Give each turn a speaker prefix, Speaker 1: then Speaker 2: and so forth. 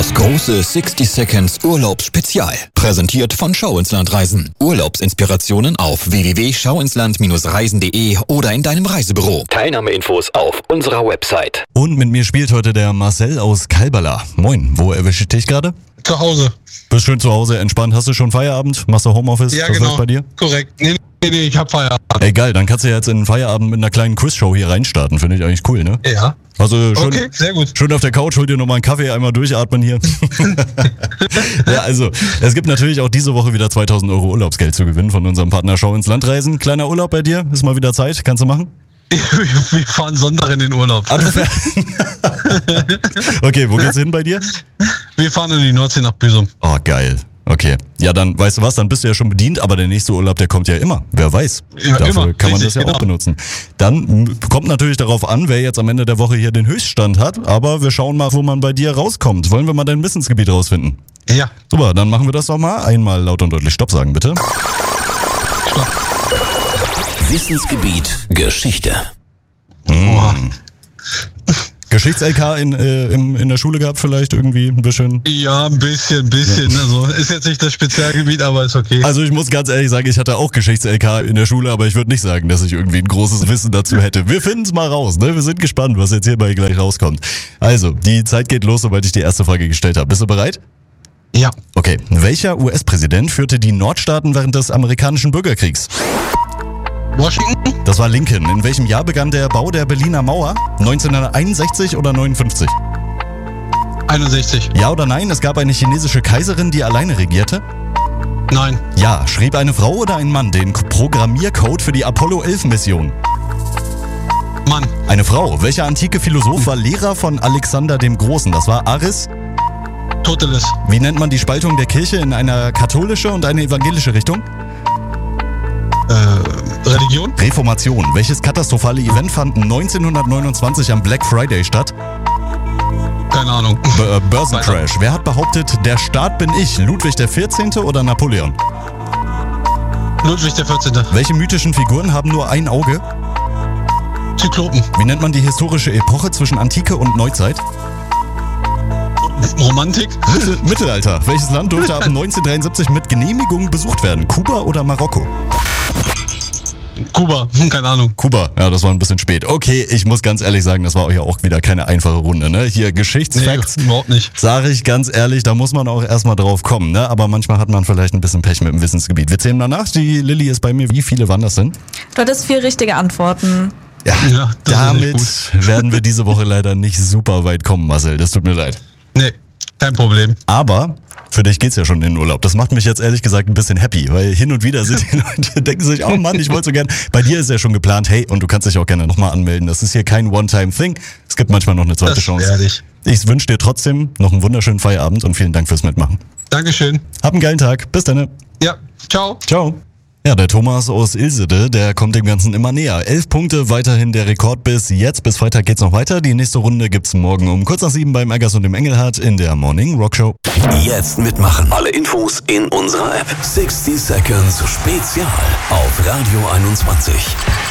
Speaker 1: Das große 60 Seconds Urlaubsspezial. Präsentiert von Schau ins Land Reisen. Urlaubsinspirationen auf www.schauinsland-reisen.de oder in deinem Reisebüro. Teilnahmeinfos auf unserer Website.
Speaker 2: Und mit mir spielt heute der Marcel aus Kalbala. Moin, wo erwische ich dich gerade?
Speaker 3: Zu Hause.
Speaker 2: Bist schön zu Hause, entspannt. Hast du schon Feierabend? Machst du Homeoffice?
Speaker 3: Ja,
Speaker 2: Was
Speaker 3: genau.
Speaker 2: läuft bei dir?
Speaker 3: Korrekt. Nee, ich hab Feierabend.
Speaker 2: Ey, geil, dann kannst du jetzt in den Feierabend mit einer kleinen Quizshow hier reinstarten. Finde ich eigentlich cool, ne?
Speaker 3: Ja.
Speaker 2: Also schön,
Speaker 3: Okay, sehr gut.
Speaker 2: schön auf der Couch, hol dir nochmal einen Kaffee, einmal durchatmen hier. Ja, also, es gibt natürlich auch diese Woche wieder 2.000 Euro Urlaubsgeld zu gewinnen von unserem Partner Schau ins Land Reisen. Kleiner Urlaub bei dir, ist mal wieder Zeit, kannst du machen?
Speaker 3: Wir fahren Sonntag in den Urlaub.
Speaker 2: Okay, wo geht's hin bei dir?
Speaker 3: Wir fahren in die Nordsee nach Büsum.
Speaker 2: Oh, geil. Okay. Ja, dann, weißt du was, dann bist du ja schon bedient, aber der nächste Urlaub, der kommt ja immer. Wer weiß.
Speaker 3: Ja,
Speaker 2: Dafür
Speaker 3: immer.
Speaker 2: kann man
Speaker 3: Richtig,
Speaker 2: das ja
Speaker 3: genau.
Speaker 2: auch benutzen. Dann kommt natürlich darauf an, wer jetzt am Ende der Woche hier den Höchststand hat, aber wir schauen mal, wo man bei dir rauskommt. Wollen wir mal dein Wissensgebiet rausfinden?
Speaker 3: Ja.
Speaker 2: Super, dann machen wir das doch mal. Einmal laut und deutlich Stopp sagen, bitte.
Speaker 1: Wissensgebiet Geschichte.
Speaker 3: Boah.
Speaker 2: Geschichts-LK in der Schule gehabt vielleicht irgendwie ein bisschen?
Speaker 3: Ja, ein bisschen. Also ist jetzt nicht das Spezialgebiet, aber ist okay.
Speaker 2: Also ich muss ganz ehrlich sagen, ich hatte auch Geschichts-LK in der Schule, aber ich würde nicht sagen, dass ich irgendwie ein großes Wissen dazu hätte. Wir finden es mal raus, ne? Wir sind gespannt, was jetzt hierbei gleich rauskommt. Also, die Zeit geht los, sobald ich die erste Frage gestellt habe. Bist du bereit?
Speaker 3: Ja.
Speaker 2: Okay. Welcher US-Präsident führte die Nordstaaten während des amerikanischen Bürgerkriegs?
Speaker 3: Washington?
Speaker 2: Das war Lincoln. In welchem Jahr begann der Bau der Berliner Mauer? 1961 oder 59?
Speaker 3: 61.
Speaker 2: Ja oder nein? Es gab eine chinesische Kaiserin, die alleine regierte?
Speaker 3: Nein.
Speaker 2: Ja. Schrieb eine Frau oder ein Mann den Programmiercode für die Apollo 11 Mission?
Speaker 3: Mann.
Speaker 2: Eine Frau. Welcher antike Philosoph war Lehrer von Alexander dem Großen? Das war Aris.
Speaker 3: Toteles.
Speaker 2: Wie nennt man die Spaltung der Kirche in eine katholische und eine evangelische Richtung?
Speaker 3: Religion?
Speaker 2: Reformation. Welches katastrophale Event fand 1929 am Black Friday statt?
Speaker 3: Keine Ahnung.
Speaker 2: Börsencrash. Wer hat behauptet, der Staat bin ich? Ludwig XIV. oder Napoleon?
Speaker 3: Ludwig der 14.
Speaker 2: Welche mythischen Figuren haben nur ein Auge?
Speaker 3: Zyklopen.
Speaker 2: Wie nennt man die historische Epoche zwischen Antike und Neuzeit?
Speaker 3: Romantik?
Speaker 2: Mittelalter. Welches Land durfte ab 1973 mit Genehmigung besucht werden? Kuba oder Marokko?
Speaker 3: Kuba. Keine Ahnung.
Speaker 2: Kuba. Ja, das war ein bisschen spät. Okay, ich muss ganz ehrlich sagen, das war euch ja auch wieder keine einfache Runde, ne? Hier Geschichtsfacts.
Speaker 3: Nee, überhaupt nicht.
Speaker 2: Sage ich ganz ehrlich, da muss man auch erstmal drauf kommen, ne? Aber manchmal hat man vielleicht ein bisschen Pech mit dem Wissensgebiet. Wir zählen mal nach. Die Lilly ist bei mir. Wie viele waren das denn?
Speaker 4: Du hattest 4 richtige Antworten.
Speaker 2: Ja,
Speaker 3: Ja, das ist
Speaker 2: damit
Speaker 3: nicht
Speaker 2: werden wir diese Woche leider nicht super weit kommen, Marcel. Das tut mir leid.
Speaker 3: Nee, kein Problem.
Speaker 2: Aber für dich geht's ja schon in den Urlaub. Das macht mich jetzt ehrlich gesagt ein bisschen happy, weil hin und wieder sind die Leute, denken sich, oh Mann, ich wollte so gern. Bei dir ist ja schon geplant, hey, und du kannst dich auch gerne nochmal anmelden. Das ist hier kein One-Time-Thing. Es gibt manchmal noch eine zweite
Speaker 3: Das
Speaker 2: Chance.
Speaker 3: werde ich.
Speaker 2: Ich wünsche dir trotzdem noch einen wunderschönen Feierabend und vielen Dank fürs Mitmachen.
Speaker 3: Dankeschön.
Speaker 2: Hab einen geilen Tag. Bis dann.
Speaker 3: Ja, ciao.
Speaker 2: Ciao. Ja, der Thomas aus Ilsede, der kommt dem Ganzen immer näher. 11 Punkte, weiterhin der Rekord bis jetzt. Bis Freitag geht's noch weiter. Die nächste Runde gibt's morgen um kurz nach 7 beim Eggers und dem Engelhardt in der Morning Rock Show.
Speaker 1: Jetzt mitmachen. Alle Infos in unserer App. 60 Seconds Spezial auf Radio 21.